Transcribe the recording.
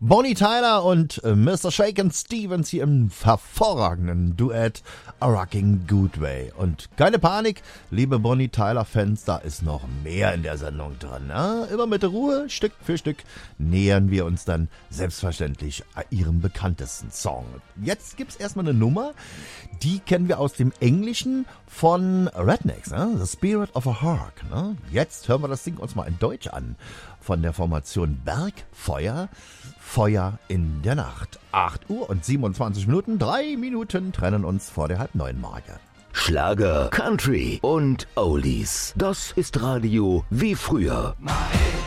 Bonnie Tyler und Mr. Shakin' Stevens hier im hervorragenden Duett A Rocking Good Way. Und keine Panik, liebe Bonnie Tyler-Fans, da ist noch mehr in der Sendung drin. Ne? Immer mit Ruhe, Stück für Stück, nähern wir uns dann selbstverständlich ihrem bekanntesten Song. Jetzt gibt's erstmal eine Nummer, die kennen wir aus dem Englischen von Rednecks, ne? The Spirit of a Hawk. Ne? Jetzt hören wir das Ding uns mal in Deutsch an. Von der Formation Bergfeuer, Feuer in der Nacht. 8 Uhr und 27 Minuten, 3 Minuten trennen uns vor der Halb-9-Marke. Schlager, Country und Oldies. Das ist Radio wie früher.